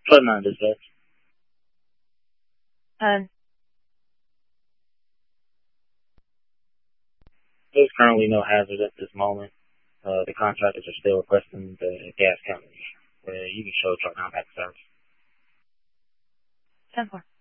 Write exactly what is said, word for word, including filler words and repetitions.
For non-dispatch. Um, There's currently no hazard at this moment. Uh, the contractors are still requesting the gas company where you can show truck non-back service. ten four.